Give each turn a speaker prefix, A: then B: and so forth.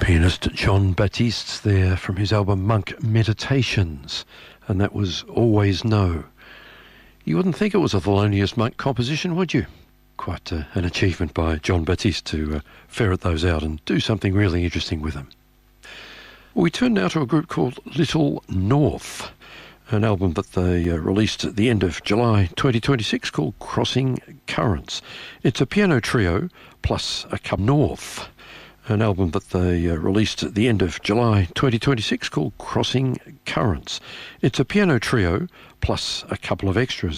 A: Pianist Jon Batiste there from his album Monk Meditations, and that was Always Know. You wouldn't think it was a Thelonious Monk composition, would you? Quite an achievement by Jon Batiste to ferret those out and do something really interesting with them. We turn now to a group called Little North, an album that they released at the end of July 2026 called Crossing Currents. It's a piano trio plus a couple North, an album that they released at the end of July 2026 called Crossing Currents. It's a piano trio plus a couple of extras.